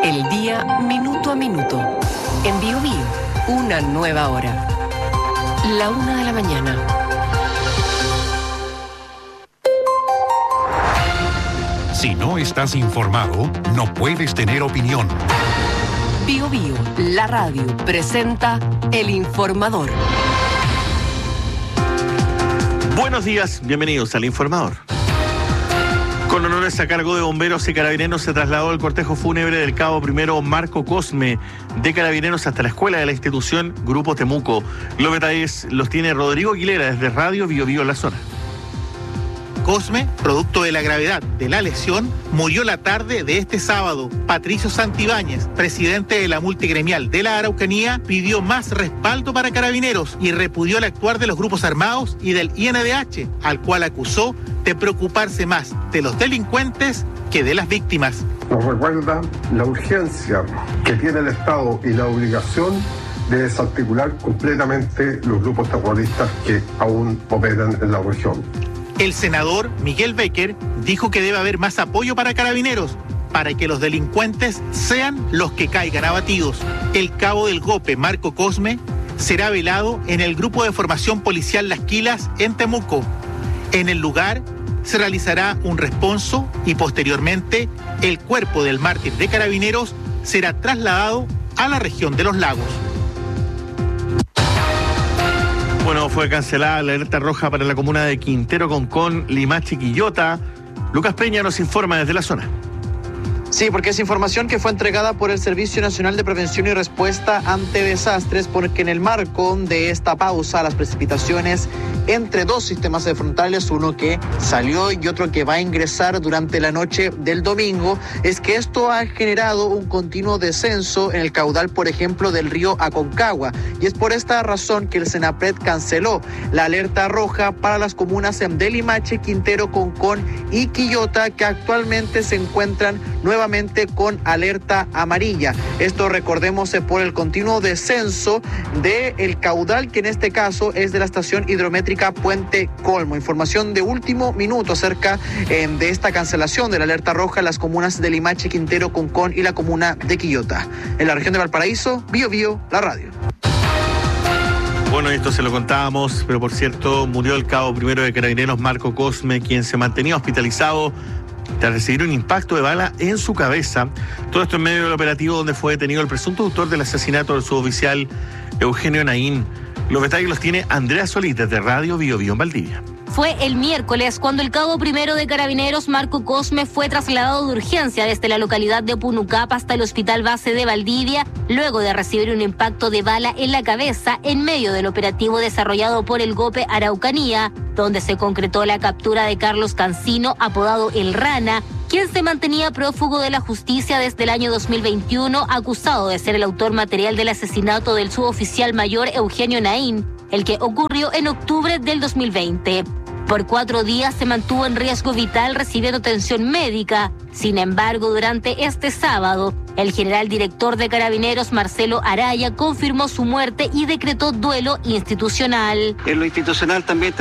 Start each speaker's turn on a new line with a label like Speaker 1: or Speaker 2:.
Speaker 1: El día minuto a minuto. En Bio Bio, una nueva hora. 1:00 a.m.
Speaker 2: Si no estás informado, no puedes tener opinión.
Speaker 1: Bio Bio, la radio, presenta El Informador.
Speaker 3: Buenos días, bienvenidos al Informador. Con honores a cargo de bomberos y carabineros se trasladó el cortejo fúnebre del cabo primero Marco Cosme de Carabineros hasta la escuela de la institución Grupo Temuco. Los detalles los tiene Rodrigo Aguilera desde Radio Bio Bio en la zona.
Speaker 4: Cosme, producto de la gravedad de la lesión, murió la tarde de este sábado. Patricio Santibáñez, presidente de la multigremial de la Araucanía, pidió más respaldo para Carabineros y repudió el actuar de los grupos armados y del INDH, al cual acusó de preocuparse más de los delincuentes que de las víctimas.
Speaker 5: Nos recuerda la urgencia que tiene el Estado y la obligación de desarticular completamente los grupos terroristas que aún operan en la región.
Speaker 4: El senador Miguel Becker dijo que debe haber más apoyo para Carabineros, para que los delincuentes sean los que caigan abatidos. El cabo del GOPE, Marco Cosme, será velado en el grupo de formación policial Las Quilas en Temuco. En el lugar se realizará un responso y posteriormente el cuerpo del mártir de Carabineros será trasladado a la región de los Lagos.
Speaker 3: Bueno, fue cancelada la alerta roja para la comuna de Quintero, Concón, Limache y Quillota. Lucas Peña nos informa desde la zona.
Speaker 6: Sí, porque es información que fue entregada por el Servicio Nacional de Prevención y Respuesta ante Desastres, porque en el marco de esta pausa, las precipitaciones entre dos sistemas frontales, uno que salió y otro que va a ingresar durante la noche del domingo, es que esto ha generado un continuo descenso en el caudal, por ejemplo, del río Aconcagua. Y es por esta razón que el Senapred canceló la alerta roja para las comunas de Limache, Quintero, Concón y Quillota, que actualmente se encuentran nuevamente con alerta amarilla. Esto, recordemos, por el continuo descenso del caudal, que en este caso es de la estación hidrométrica Puente Colmo. Información de último minuto acerca de esta cancelación de la alerta roja en las comunas de Limache, Quintero, Concón y la comuna de Quillota. En la región de Valparaíso, Bio Bio, la radio.
Speaker 3: Bueno, esto se lo contábamos, pero por cierto, murió el cabo primero de Carabineros Marco Cosme, quien se mantenía hospitalizado tras recibir un impacto de bala en su cabeza. Todo esto en medio del operativo donde fue detenido el presunto autor del asesinato del suboficial Eugenio Naín. Los detalles los tiene Andrea Solís desde Radio Bio Bio en Valdivia.
Speaker 7: Fue el miércoles cuando el cabo primero de Carabineros, Marco Cosme, fue trasladado de urgencia desde la localidad de Punucapa hasta el Hospital Base de Valdivia, luego de recibir un impacto de bala en la cabeza en medio del operativo desarrollado por el GOPE Araucanía, donde se concretó la captura de Carlos Cancino, apodado El Rana, quien se mantenía prófugo de la justicia desde el año 2021, acusado de ser el autor material del asesinato del suboficial mayor Eugenio Naín, el que ocurrió en octubre del 2020. Por 4 días se mantuvo en riesgo vital recibiendo atención médica. Sin embargo, durante este sábado, el general director de Carabineros, Marcelo Araya, confirmó su muerte y decretó duelo institucional.
Speaker 8: En lo institucional también